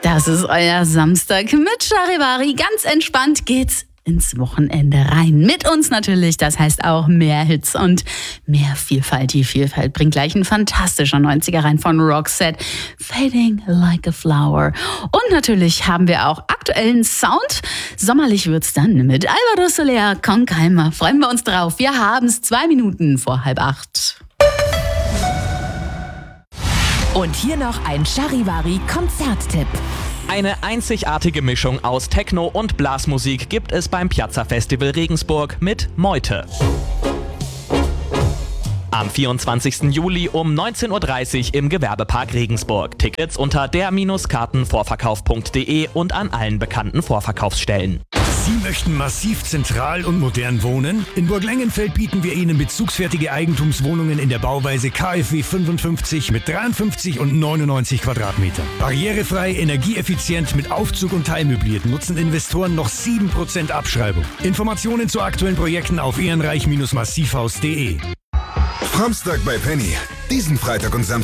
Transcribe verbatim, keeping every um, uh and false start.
Das ist euer Samstag mit Charivari. Ganz entspannt geht's ins Wochenende rein. Mit uns natürlich, das heißt auch mehr Hits und mehr Vielfalt. Die Vielfalt bringt gleich ein fantastischer neunziger rein von Roxette, Fading Like a Flower. Und natürlich haben wir auch aktuellen Sound. Sommerlich wird's dann mit Alvaro Soler, Con Calma. Freuen wir uns drauf. Wir haben's zwei Minuten vor halb acht. Und hier noch ein Charivari-Konzerttipp. Eine einzigartige Mischung aus Techno und Blasmusik gibt es beim Piazza Festival Regensburg mit Meute. Am vierundzwanzigsten Juli um neunzehn Uhr dreißig im Gewerbepark Regensburg. Tickets unter der Kartenvorverkauf punkt de und an allen bekannten Vorverkaufsstellen. Sie möchten massiv zentral und modern wohnen? In Burglengenfeld bieten wir Ihnen bezugsfertige Eigentumswohnungen in der Bauweise K f W fünfundfünfzig mit dreiundfünfzig und neunundneunzig Quadratmetern. Barrierefrei, energieeffizient, mit Aufzug und teilmöbliert nutzen Investoren noch sieben Prozent Abschreibung. Informationen zu aktuellen Projekten auf ehrenreich Bindestrich massivhaus punkt de. Samstag bei Penny. Diesen Freitag und Samstag